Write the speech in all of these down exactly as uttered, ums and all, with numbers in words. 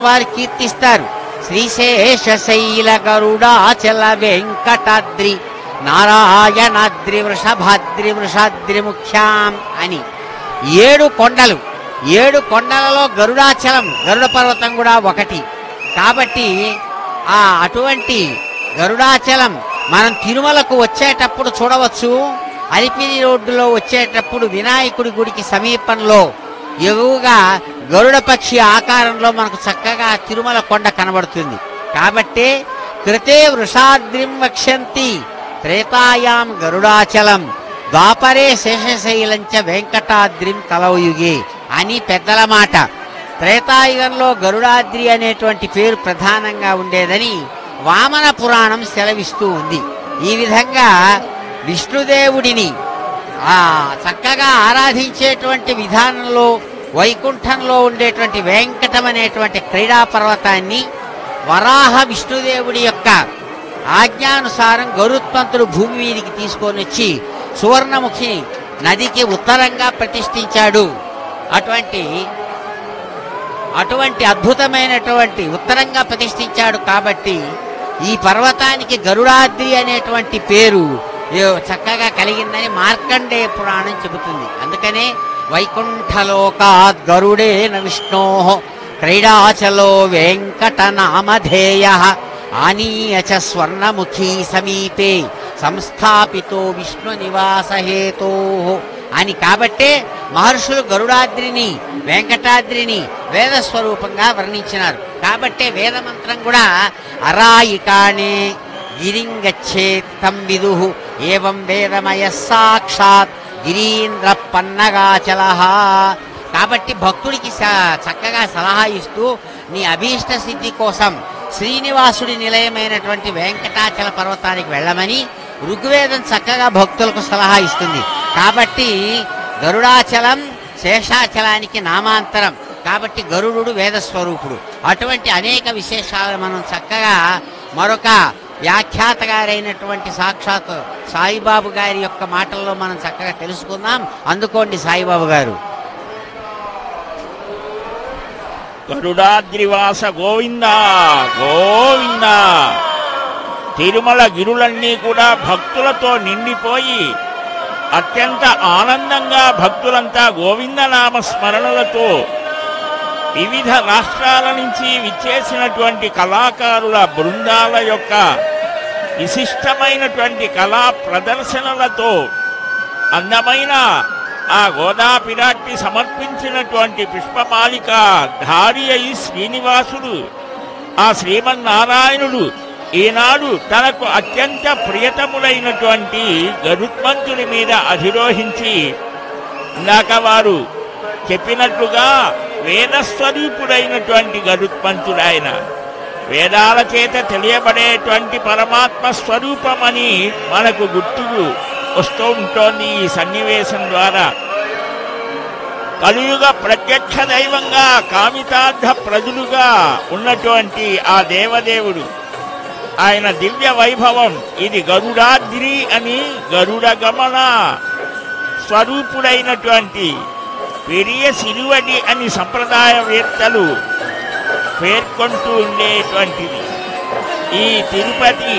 వారు కీర్తిస్తారు. శ్రీశేషశైల గరుడాచల వెంకటాద్రి నారాయణాద్రి వృషభాద్రి వృషాద్రి ముఖ్యాం అని ఏడు కొండలు. ఏడు కొండలలో గరుడాచలం గరుడ పర్వతం కూడా ఒకటి. కాబట్టి ఆ అటువంటి గరుడాచలం మనం తిరుమలకు వచ్చేటప్పుడు చూడవచ్చు. అలిపిరి రోడ్డులో వచ్చేటప్పుడు వినాయకుడి గుడికి సమీపంలో ఎగువగా గరుడ పక్షి ఆకారంలో మనకు చక్కగా తిరుమల కొండ కనబడుతుంది. కాబట్టి కృతే వృషాద్రిం వక్ష్యంతి త్రేతాయాం గరుడాచలం ద్వాపరే శేషశైలంచ వెంకటాద్రిం కలవయుగే అని పెద్దల మాట. త్రేతాయుగంలో గరుడాద్రి అనేటువంటి పేరు ప్రధానంగా ఉండేదని వామన పురాణం సెలవిస్తూ ఉంది. ఈ విధంగా విష్ణుదేవుడిని ఆ చక్కగా ఆరాధించేటువంటి విధానంలో వైకుంఠంలో ఉండేటువంటి వెంకటం అనేటువంటి క్రీడా పర్వతాన్ని వరాహ విష్ణుదేవుడి యొక్క ఆజ్ఞానుసారం గరుత్మంతుడు భూమి మీదికి తీసుకొని వచ్చి సువర్ణముఖి నదికి ఉత్తరంగా ప్రతిష్ఠించాడు. అటువంటి అటువంటి అద్భుతమైనటువంటి ఉత్తరంగా ప్రతిష్ఠించాడు. కాబట్టి ఈ పర్వతానికి గరుడాద్రి అనేటువంటి పేరు చక్కగా కలిగిందని మార్కండేయ పురాణం చెబుతుంది. అందుకనే వైకుంఠలోకాద్ గరుడేన విష్ణో క్రీడాచలో వెంకటనామధేయ ఆనీయచ స్వర్ణముఖీ సమీపే సంస్థాపితో విష్ణు నివాసహేతో అని. కాబట్టే మహర్షులు గరుడాద్రిని వెంకటాద్రిని వేదస్వరూపంగా వర్ణించినారు. కాబట్టే వేదమంత్రం కూడా అరాయికాణే గిరింగచ్చేత్ తం విదుః ఏవం వేదమయ సాక్షాత్ గిరీంద్ర పన్నగాచల. కాబట్టి భక్తుడికి చక్కగా సలహా ఇస్తూ నీ అభీష్ట సిద్ధి కోసం శ్రీనివాసుడి నిలయమైనటువంటి వెంకటాచల పర్వతానికి వెళ్ళమని ఋగ్వేదం చక్కగా భక్తులకు సలహా ఇస్తుంది. కాబట్టి గరుడాచలం శేషాచలానికి నామాంతరం. కాబట్టి గరుడు వేదస్వరూపుడు. అటువంటి అనేక విశేషాలు మనం చక్కగా మరొక వ్యాఖ్యాత గారైనటువంటి సాక్షాత్ సాయిబాబు గారి యొక్క మాటల్లో మనం చక్కగా తెలుసుకుందాం. అందుకోండి సాయిబాబు గారు. గరుడాద్రివాస గోవింద గోవింద. తిరుమల గిరులన్నీ కూడా భక్తులతో నిండిపోయి అత్యంత ఆనందంగా భక్తులంతా గోవిందనామ స్మరణలతో వివిధ రాష్ట్రాల నుంచి విచ్చేసినటువంటి కళాకారుల బృందాల యొక్క విశిష్టమైనటువంటి కళా ప్రదర్శనలతో అందమైన ఆ గోదాపిరాట్టి సమర్పించినటువంటి పుష్పమాలిక ధారి అయి శ్రీనివాసుడు ఆ శ్రీమన్నారాయణుడు ఈనాడు తనకు అత్యంత ప్రియతములైనటువంటి గరుత్మంతుడి మీద అధిరోహించి ఇందాక వారు చెప్పినట్లుగా వేదస్వరూపుడైనటువంటి గరుత్మంతుడాయన వేదాల చేత తెలియబడేటువంటి పరమాత్మ స్వరూపమని మనకు గుర్తుకు వస్తూ ఉంటోంది ఈ సన్నివేశం ద్వారా. కలియుగ ప్రత్యక్ష దైవంగా కామితార్థ ప్రజలుగా ఉన్నటువంటి ఆ దేవదేవుడు ఆయన దివ్య వైభవం ఇది గరుడాద్రి అని గరుడ గమన స్వరూపుడైనటువంటి పెరియ సిరువడి అని సంప్రదాయవేత్తలు పేర్కొంటూ ఉండేటువంటిది. ఈ తిరుపతి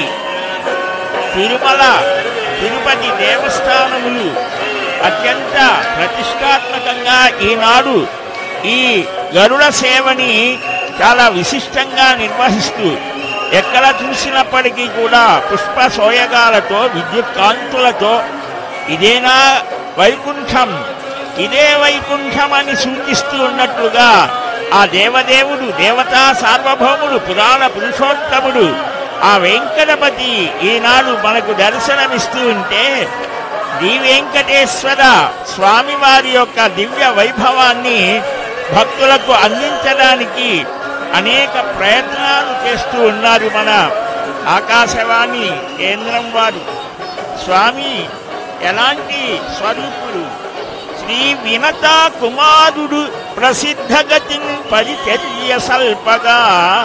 తిరుమల తిరుపతి దేవస్థానములు అత్యంత ప్రతిష్టాత్మకంగా ఈనాడు ఈ గరుడ సేవని చాలా విశిష్టంగా నిర్వహిస్తూ ఎక్కడ చూసినప్పటికీ కూడా పుష్ప సోయగాలతో విద్యుత్ కాంతులతో ఇదేనా వైకుంఠం ఇదే వైకుంఠం అని సూచిస్తూ ఉన్నట్లుగా ఆ దేవదేవుడు దేవతా సార్వభౌముడు పురాణ పురుషోత్తముడు ఆ వెంకటపతి ఈనాడు మనకు దర్శనమిస్తూ ఉంటే శ్రీ వెంకటేశ్వర స్వామివారి యొక్క దివ్య వైభవాన్ని భక్తులకు అందించడానికి అనేక ప్రయత్నాలు చేస్తూ ఉన్నారు మన ఆకాశవాణి కేంద్రం వారు. స్వామి ఎలాంటి స్వరూపుడు! శ్రీ వినత కుమారుడు ప్రసిద్ధగతిన్ పరిచర్య సల్పగా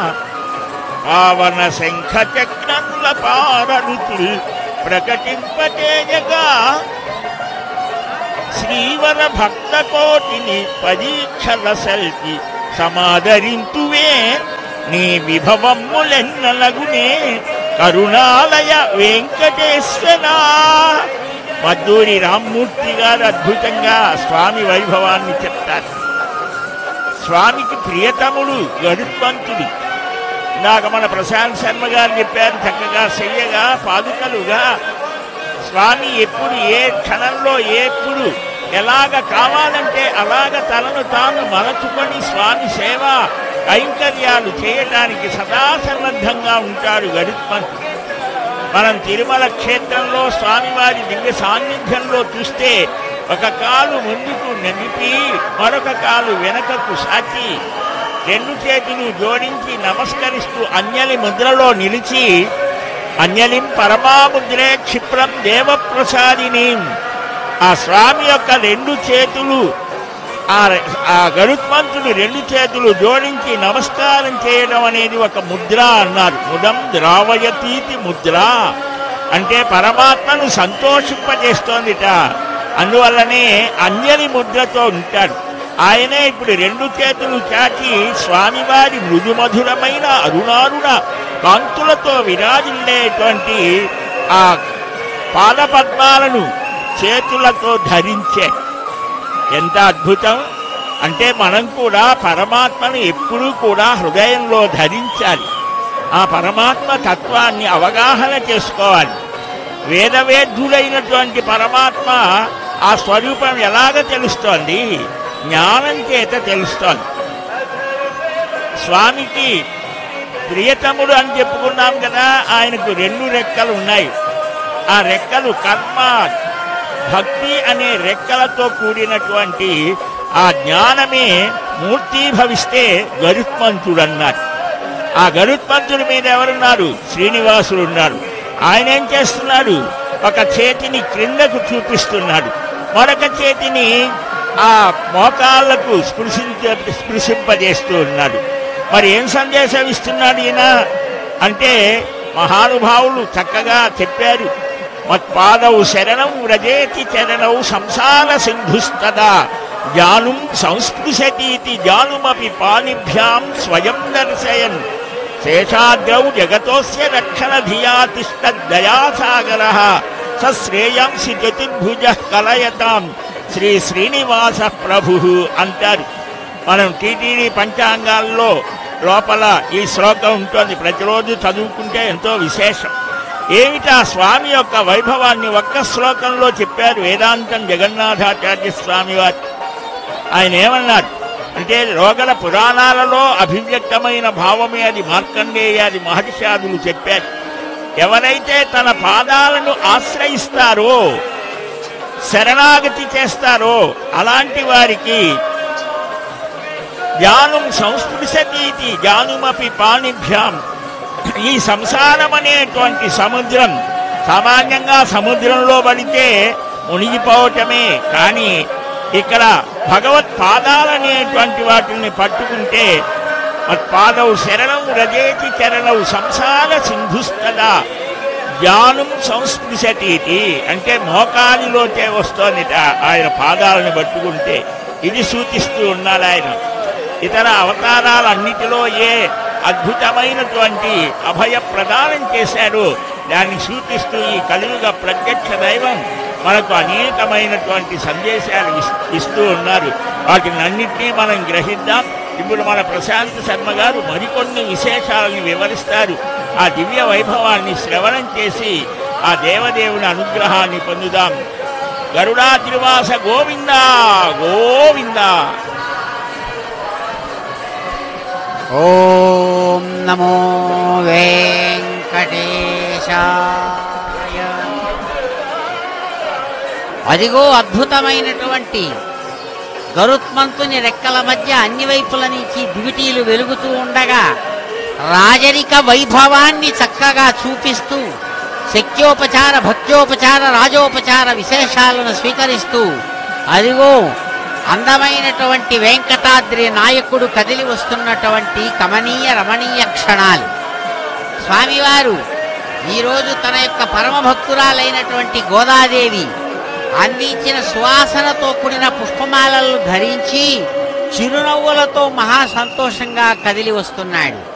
పావన శంఖ చక్రముల పారరుతుల్ ప్రకటింపచేయగా శ్రీవర భక్త కోటిని పరీక్షల సల్పి సమాదరింతువే నీ విభవమ్ములెన్నలగునే కరుణాలయ వెంకటేశ్వరా. మద్దూరి రామ్మూర్తి గారు అద్భుతంగా స్వామి వైభవాన్ని చెప్తారు. స్వామికి ప్రియతముడు గరుత్మంతుడు. ఇందాక మన ప్రశాంత్ శర్మ గారు చెప్పారు చక్కగా చెయ్యగా పాదుకలుగా స్వామి ఎప్పుడు ఏ క్షణంలో ఎప్పుడు ఎలాగ కావాలంటే అలాగ తనను తాను మలచుకొని స్వామి సేవ కైంకర్యాలు చేయటానికి సదా సన్నద్ధంగా ఉంటాడు గరుత్మంతుడు. మనం తిరుమల క్షేత్రంలో స్వామివారి దివ్య సాన్నిధ్యంలో చూస్తే ఒక కాలు ముందుకు నిలిపి మరొక కాలు వెనకకు సాచి రెండు చేతులు జోడించి నమస్కరిస్తూ అంజలి ముద్రలో నిలిచి అంజలిం పరమాముద్రే క్షిప్రం దేవప్రసాదిని. ఆ స్వామి యొక్క రెండు చేతులు ఆ గరుత్మంతుడు రెండు చేతులు జోడించి నమస్కారం చేయడం అనేది ఒక ముద్ర అన్నారు. ముదం ద్రావయతీతి ముద్ర అంటే పరమాత్మను సంతోషింపజేస్తోందిట. అందువల్లనే అంజలి ముద్రతో ఉంటాడు. ఆయనే ఇప్పుడు రెండు చేతులు చాచి స్వామివారి మృదుమధురమైన అరుణారుణ కాంతులతో విరాజిల్లేటువంటి ఆ పాదపద్మాలను చేతులతో ధరించే. ఎంత అద్భుతం అంటే మనం కూడా పరమాత్మను ఎప్పుడూ కూడా హృదయంలో ధరించాలి. ఆ పరమాత్మ తత్వాన్ని అవగాహన చేసుకోవాలి. వేదవేద్యుడైనటువంటి పరమాత్మ ఆ స్వరూపం ఎలాగ తెలుస్తోంది? జ్ఞానం చేత తెలుస్తోంది. స్వామికి ప్రియతముడు అని చెప్పుకున్నాం కదా, ఆయనకు రెండు రెక్కలు ఉన్నాయి. ఆ రెక్కలు కర్మ భక్తి అనే రెక్కలతో కూడినటువంటి ఆ జ్ఞానమే మూర్తీభవిస్తే గరుత్మంతుడు అన్నారు. ఆ గరుత్మంతుడి మీద ఎవరున్నారు? శ్రీనివాసుడు ఉన్నారు. ఆయన ఏం చేస్తున్నాడు? ఒక చేతిని క్రిందకు చూపిస్తున్నాడు, మరొక చేతిని ఆ మోకాళ్లకు స్పృశించ స్పృశింపజేస్తూ ఉన్నాడు. మరి ఏం సందేశం ఇస్తున్నాడు ఈయన అంటే మహానుభావులు చక్కగా చెప్పారు. మత్పాదౌ శరణం వ్రజేతి చరణౌ సంసార సింధుస్తదా జానుం సంస్పృశతీతి జానుమపి పానిభ్యాం స్వయం దర్శయన్ శేషాద్రౌ జగతోస్య రక్షణ ధియా తిష్టద్దయాసాగరః సశ్రేయాంసి చతుర్భుజ కలయతాం శ్రీ శ్రీనివాస ప్రభు అంటారు. మనం టీటీడీ పంచాంగాల్లో లోపల ఈ శ్లోకం ఉంటుంది. ప్రతిరోజు చదువుకుంటే ఎంతో విశేషం. ఏమిటా స్వామి యొక్క వైభవాన్ని ఒక్క శ్లోకంలో చెప్పారు వేదాంతం జగన్నాథాచార్య స్వామి వారు. ఆయన ఏమన్నారు అంటే రోగల పురాణాలలో అభివ్యక్తమైన భావమే అది. మార్కండేయాది మహర్షాదులు చెప్పారు. ఎవరైతే తన పాదాలను ఆశ్రయిస్తారో శరణాగతి చేస్తారో అలాంటి వారికి జానుం సంస్పృశతీతి జానుమపి పాణిభ్యాం. ఈ సంసారం అనేటువంటి సముద్రం సామాన్యంగా సముద్రంలో పడితే మునిగిపోవటమే, కానీ ఇక్కడ భగవత్ పాదాలనేటువంటి వాటిని పట్టుకుంటే మత్పాదౌ శరణం రజేతి చరణౌ సంసార సింధుస్తదా జానుం సంస్పృశతీతి అంటే మోకాలిలోకే వస్తోందిట ఆయన పాదాలను పట్టుకుంటే. ఇది సూచిస్తూ ఉన్నాడు ఆయన. ఇతర అవతారాలన్నిటిలో ఏ అద్భుతమైనటువంటి అభయ ప్రదానం చేశాడు దాన్ని సూచిస్తూ ఈ కలియుగ ప్రత్యక్ష దైవం మనకు అనేకమైనటువంటి సందేశాలు ఇస్తూ ఉన్నారు. వాటిని అన్నింటినీ మనం గ్రహిద్దాం. ఇప్పుడు మన ప్రశాంత్ శర్మ గారు మరికొన్ని విశేషాలను వివరిస్తారు. ఆ దివ్య వైభవాన్ని శ్రవణం చేసి ఆ దేవదేవుని అనుగ్రహాన్ని పొందుదాం. గరుడాద్రివాస గోవింద గోవింద. ఓం నమో వెంకటేశాయ. అదిగో అద్భుతమైనటువంటి గరుత్మంతుని రెక్కల మధ్య అన్ని వైపుల నుంచి దివిటీలు వెలుగుతూ ఉండగా రాజరిక వైభవాన్ని చక్కగా చూపిస్తూ శక్యోపచార భక్త్యోపచార రాజోపచార విశేషాలను స్వీకరిస్తూ అదిగో అందమైనటువంటి వెంకటాద్రి నాయకుడు కదిలి వస్తున్నటువంటి కమనీయ రమణీయ క్షణాలు. స్వామివారు ఈరోజు తన యొక్క పరమభక్తురాలైనటువంటి గోదాదేవి అందించిన సువాసనతో కూడిన పుష్పమాలలు ధరించి చిరునవ్వులతో మహా సంతోషంగా కదిలి వస్తున్నాడు.